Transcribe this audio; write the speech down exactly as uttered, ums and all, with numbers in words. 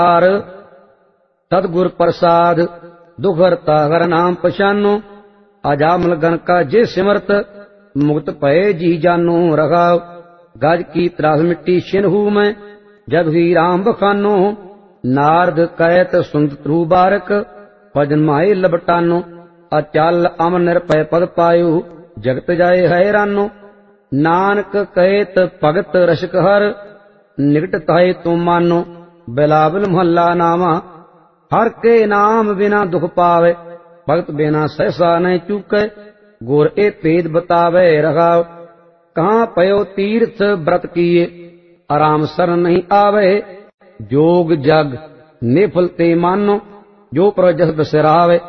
हार सतगुर प्रसाद दुख हरता हर नाम पछानो अजामल गण का जे सिमरत मुक्त भये जी जानो रघाव गज की त्रास मिट्टी छिनहू में जब ही राम बखानो नारद कैत सुनत ध्रुव बारक भजन माए लबटानो अचल अमन निरभय पद पायो जगत जाए हैरानो नानक कहत भगत रसिक हर निकट ताए तुम मानो बिलावल महला नामा हर के नाम बिना दुख पावे भगत बिना सहसा नहीं चूके गुर ए भेद बतावे रघाव कहाँ पयो तीर्थ व्रत किए आराम सर नहीं आवे जोग जग निफल ते मानो जो प्रजस बसरावे